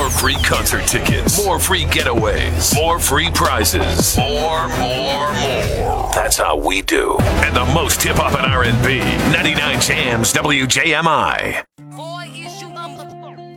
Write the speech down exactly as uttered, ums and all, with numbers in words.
More free concert tickets. More free getaways. More free prizes. More, more, more. That's how we do. And the most hip-hop and R and B. ninety-nine Jams W J M I.